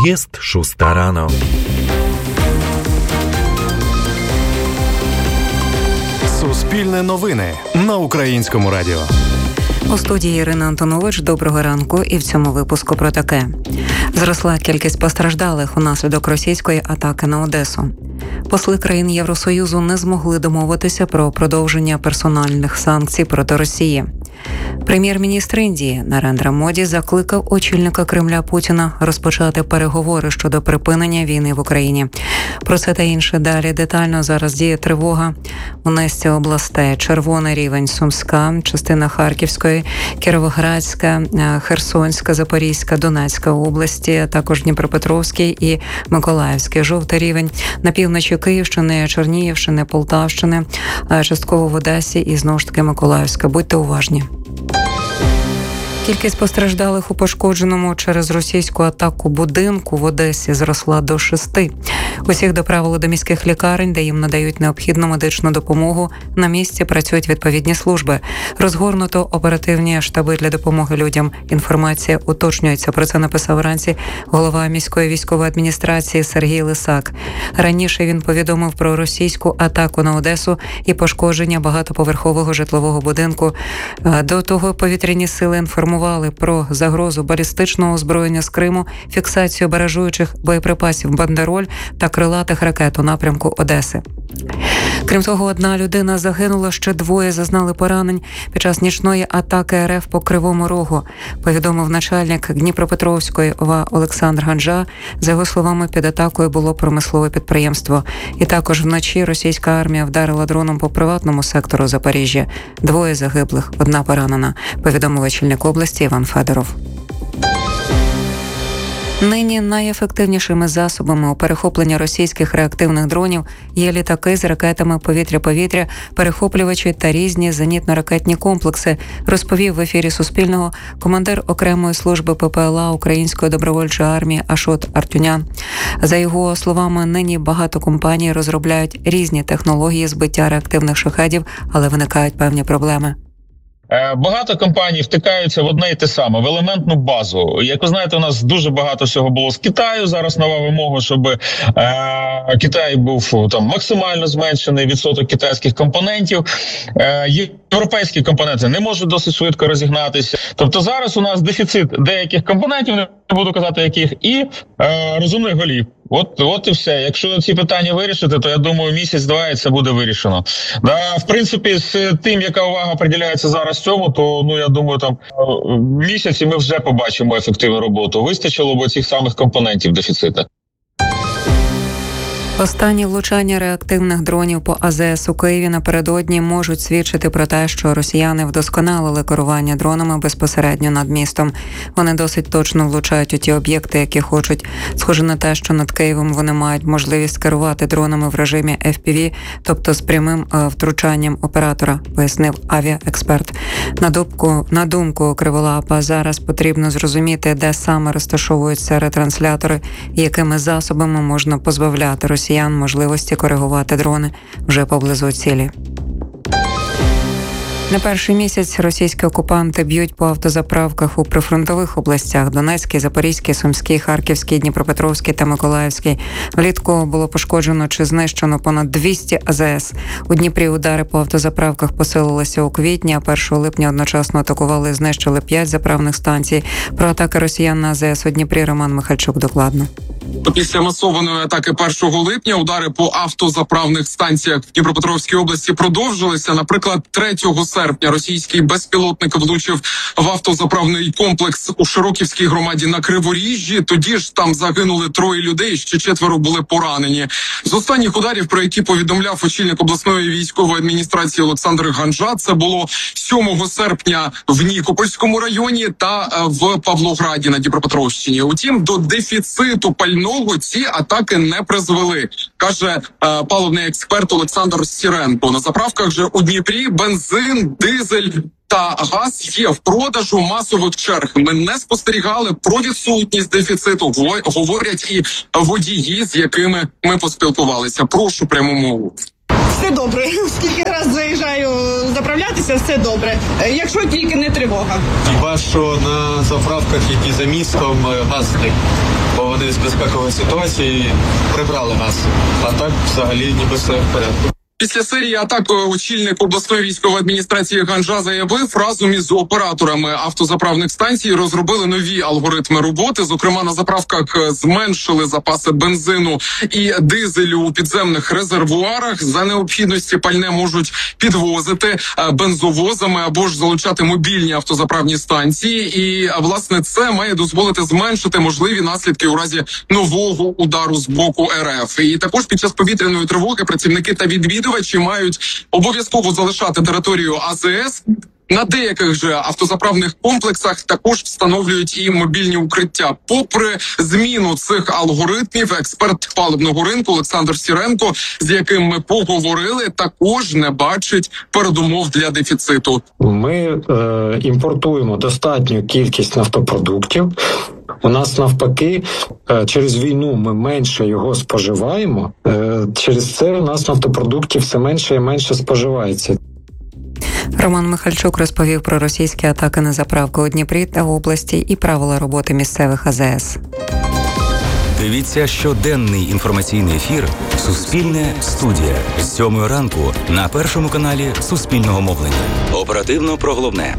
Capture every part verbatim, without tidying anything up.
Jest szósta rano. Суспільне новини на Українському радіо. У студії Ірина Антонович. Доброго ранку. І в цьому випуску про таке. Зросла кількість постраждалих унаслідок російської атаки на Одесу. Посли країн Євросоюзу не змогли домовитися про продовження персональних санкцій проти Росії. Прем'єр-міністр Індії Нарендра Моді закликав очільника Кремля Путіна розпочати переговори щодо припинення війни в Україні. Про це та інше далі детально. Зараз діє тривога у низці областей. Червоний рівень: Сумська, частина Харківської, Кіровоградська, Херсонська, Запорізька, Донецька області, а також Дніпропетровський і Миколаївський. Жовтий рівень на півночі Київщини, Чернігівщини, Полтавщини, частково в Одесі і знову ж таки Миколаївська. Будьте уважні. Кількість постраждалих у пошкодженому через російську атаку будинку в Одесі зросла до шести. Усіх доправили до міських лікарень, де їм надають необхідну медичну допомогу. На місці працюють відповідні служби. Розгорнуто оперативні штаби для допомоги людям. Інформація уточнюється. Про це написав вранці голова міської військової адміністрації Сергій Лисак. Раніше він повідомив про російську атаку на Одесу і пошкодження багатоповерхового житлового будинку. До того повітряні сили інформували про загрозу балістичного озброєння з Криму, фіксацію баражуючих боєприпасів «Бандероль» та крилатих ракет у напрямку Одеси. Крім того, одна людина загинула, ще двоє зазнали поранень під час нічної атаки РФ по Кривому Рогу, повідомив начальник Дніпропетровської ОВА Олександр Ганжа. За його словами, під атакою було промислове підприємство. І також вночі російська армія вдарила дроном по приватному сектору Запоріжжя. Двоє загиблих, одна поранена, повідомив очільник області Іван Федоров. Нині найефективнішими засобами у перехопленні російських реактивних дронів є літаки з ракетами повітря-повітря, перехоплювачі та різні зенітно-ракетні комплекси, розповів в ефірі Суспільного командир окремої служби ППЛА Української добровольчої армії Ашот Артюнян. За його словами, нині багато компаній розробляють різні технології збиття реактивних шахедів, але виникають певні проблеми. Багато компаній втикаються в одне і те саме, в елементну базу. Як ви знаєте, у нас дуже багато всього було з Китаю. Зараз нова вимога, щоб е, Китай був там максимально зменшений відсоток китайських компонентів. Е, європейські компоненти не можуть досить швидко розігнатися. Тобто зараз у нас дефіцит деяких компонентів, не буду казати яких, і е, розумних голів. От, от і все. Якщо ці питання вирішити, то я думаю, місяць-два і це буде вирішено. Да, в принципі, з тим, яка увага приділяється зараз цьому, то ну я думаю, там місяць і ми вже побачимо ефективну роботу. Вистачило б цих самих компонентів дефіциту. Останні влучання реактивних дронів по АЗС у Києві напередодні можуть свідчити про те, що росіяни вдосконалили керування дронами безпосередньо над містом. Вони досить точно влучають у ті об'єкти, які хочуть. Схоже на те, що над Києвом вони мають можливість керувати дронами в режимі еф пі ві, тобто з прямим втручанням оператора, пояснив авіаексперт. На думку, на думку Криволапа, зараз потрібно зрозуміти, де саме розташовуються ретранслятори і якими засобами можна позбавляти росіян можливості коригувати дрони вже поблизу цілі. Не перший місяць російські окупанти б'ють по автозаправках у прифронтових областях: Донецькій, Запорізькій, Сумській, Харківській, Дніпропетровській та Миколаївській. Влітку було пошкоджено чи знищено понад двісті АЗС. У Дніпрі удари по автозаправках посилилися у квітні, а першого липня одночасно атакували і знищили п'ять заправних станцій. Про атаки росіян на АЗС у Дніпрі Роман Михальчук докладно. Після масованої атаки першого липня удари по автозаправних станціях в Дніпропетровській області продовжилися. Наприклад, третього серпня російський безпілотник влучив в автозаправний комплекс у Широківській громаді на Криворіжжі. Тоді ж там загинули троє людей, ще четверо були поранені. З останніх ударів, про які повідомляв очільник обласної військової адміністрації Олександр Ганжа, це було сьомого серпня в Нікопольському районі та в Павлограді на Дніпропетровщині. Утім, до дефіциту пального ці атаки не призвели, каже е, паливний експерт Олександр Сіренко. На заправках же у Дніпрі бензин, дизель та газ є в продажу, масових черг ми не спостерігали. Про відсутність дефіциту говорять і водії, з якими ми поспілкувалися. Прошу пряму мову. Все добре. Скільки раз заїжджаю заправлятися, все добре. Е, Якщо тільки не тривога. Хіба що на заправках, які за містом, газ зник, бо вони з безпекової ситуації прибрали газ. А так взагалі ніби все в порядку. Після серії атак очільник обласної військової адміністрації Ганжа заявив, разом із операторами автозаправних станцій розробили нові алгоритми роботи. Зокрема, на заправках зменшили запаси бензину і дизелю у підземних резервуарах. За необхідності пальне можуть підвозити бензовозами або ж залучати мобільні автозаправні станції. І, власне, це має дозволити зменшити можливі наслідки у разі нового удару з боку РФ. І також під час повітряної тривоги працівники та відвідувачі мають обов'язково залишати територію АЗС. На деяких же автозаправних комплексах також встановлюють і мобільні укриття. Попри зміну цих алгоритмів, експерт паливного ринку Олександр Сіренко, з яким ми поговорили, також не бачить передумов для дефіциту. Ми е, імпортуємо достатню кількість нафтопродуктів. У нас навпаки, е, через війну ми менше його споживаємо. Е, через це у нас нафтопродуктів все менше і менше споживається. Роман Михальчук розповів про російські атаки на заправки у Дніпрі та області і правила роботи місцевих АЗС. Дивіться щоденний інформаційний ефір «Суспільне студія» з сьомої ранку на першому каналі Суспільного мовлення. Оперативно про головне.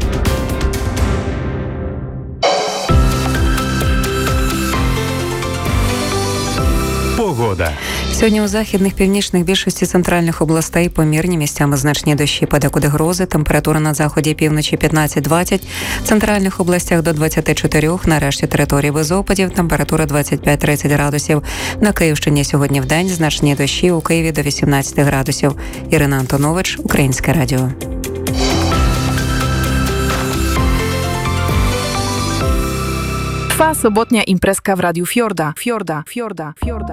Погода. Сьогодні у західних, північних, більшості центральних областей помірні, місцями значні дощі, подекуди грози. Температура на заході і півночі п'ятнадцять-двадцять, в центральних областях до двадцять чотири, на решті території без опадів. Температура двадцять п'ять-тридцять градусів. На Київщині сьогодні вдень значні дощі, у Києві до вісімнадцять градусів. Ірина Антонович, Українське радіо. Trwa sobotnia imprezka w Radiu Fiorda. Fiorda, Fiorda, Fiorda.